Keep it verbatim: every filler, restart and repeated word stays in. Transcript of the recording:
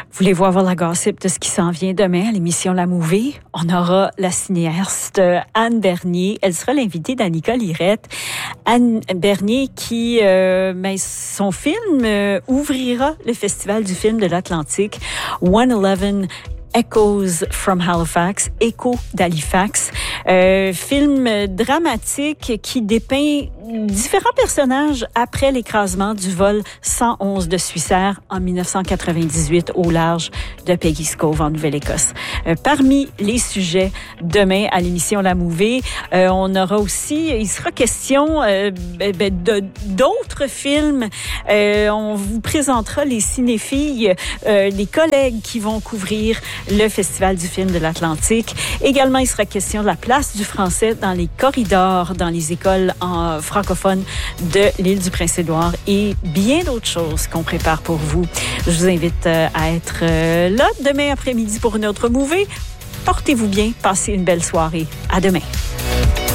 Voulez-vous avoir la gossip de ce qui s'en vient demain à l'émission La Movie? On aura la cinéaste Anne Bernier. Elle sera l'invitée d'Annika Lirette. Anne Bernier qui, euh, ben, son film euh, ouvrira le Festival du film de l'Atlantique, one eleven Echoes from Halifax, Écho d'Halifax, euh, film dramatique qui dépeint différents personnages après l'écrasement du vol cent onze de Swissair en dix-neuf cent quatre-vingt-dix-huit au large de Peggy's Cove en Nouvelle-Écosse. Euh, parmi les sujets demain à l'émission La Movie, euh, on aura aussi, il sera question euh, ben, de, d'autres films. Euh, on vous présentera les cinéphiles, euh, les collègues qui vont couvrir le Festival du film de l'Atlantique. Également, il sera question de la place du français dans les corridors, dans les écoles en francophones de l'île du Prince-Édouard et bien d'autres choses qu'on prépare pour vous. Je vous invite à être là demain après-midi pour une autre movie. Portez-vous bien, passez une belle soirée. À demain.